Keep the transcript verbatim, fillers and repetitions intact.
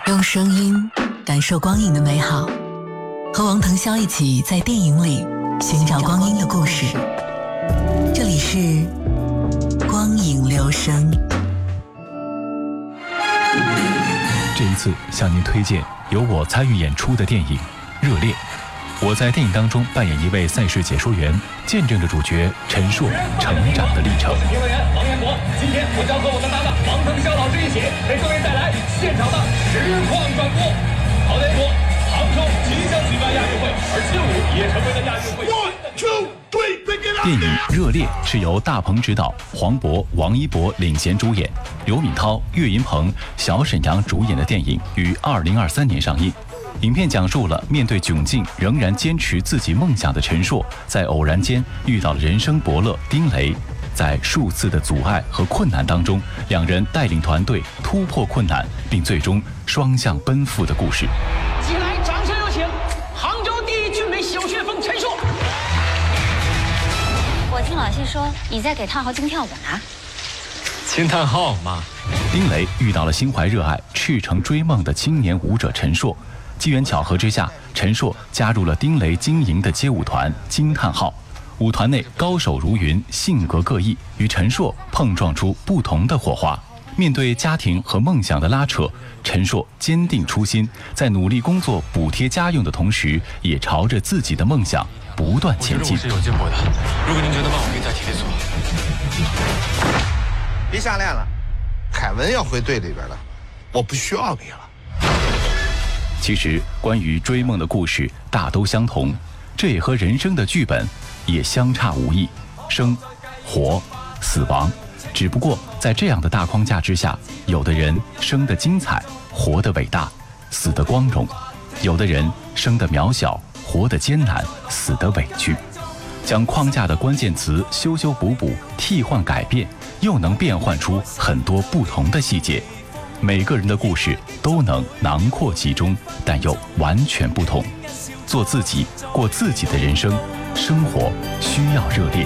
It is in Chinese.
用声音感受光影的美好，和王腾霄一起在电影里寻找光阴的故事。这里是光影留声。 这一次向您推荐由我参与演出的电影《热烈》。我在电影当中扮演一位赛事解说员，见证着主角陈硕成长的历程。 我是评论员王彦博，今天我将和我的搭档王腾霄老师一起给各位带来现场的实况转播。好的，说杭州即将举办亚运会，而劲舞也成为了亚运会。One, two, three, pick it up！ 电影《热烈》是由大鹏执导，黄渤、王一博领衔主演，刘敏涛、岳云鹏、小沈阳主演的电影，于二零二三年上映。影片讲述了面对窘境仍然坚持自己梦想的陈硕，在偶然间遇到了人生伯乐丁雷，在数次的阻碍和困难当中，两人带领团队突破困难，并最终双向奔赴的故事。 起来，掌声有请杭州第一俊美小旋风陈硕。 我听老谢说你在给叹号金跳舞呢。 惊叹号吗？ 丁雷遇到了心怀热爱、赤诚追梦的青年舞者陈硕。机缘巧合之下，陈硕加入了丁雷经营的街舞团惊叹号。舞团内高手如云，性格各异，与陈硕碰撞出不同的火花。面对家庭和梦想的拉扯，陈硕坚定初心，在努力工作补贴家用的同时，也朝着自己的梦想不断前进。 我觉得我是有进步的。如果您觉得慢，我可以再体力做。 别瞎练了，凯文要回队里边了，我不需要你了。 其实，关于追梦的故事大都相同，这也和人生的剧本也相差无异。生、活、死亡，只不过在这样的大框架之下，有的人生得精彩，活得伟大，死得光荣；有的人生得渺小，活得艰难，死得委屈。将框架的关键词修修补补、替换改变，又能变换出很多不同的细节。每个人的故事都能囊括其中，但又完全不同。做自己，过自己的人生，生活需要热烈。